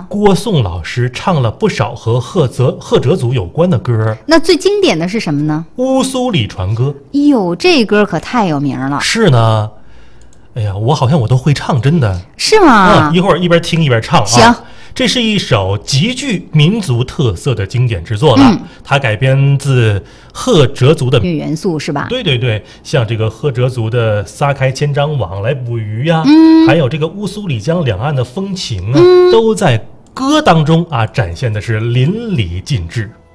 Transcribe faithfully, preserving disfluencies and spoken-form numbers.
郭颂老师唱了不少和赫泽赫哲族有关的歌。 那最经典的是什么呢？ 乌苏里船歌。 哟，这歌可太有名了。 是呢。哎呀，我好像我都会唱，真的是吗？ 啊，一会儿一边听一边唱啊。 行， 这是一首极具民族特色的经典之作了。嗯、它改编自赫哲族的元素是吧？ 对对对，像这个赫哲族的撒开千张网来捕鱼呀、啊嗯， 还有这个乌苏里江两岸的风情啊，嗯、都在歌当中啊展现的是淋漓尽致。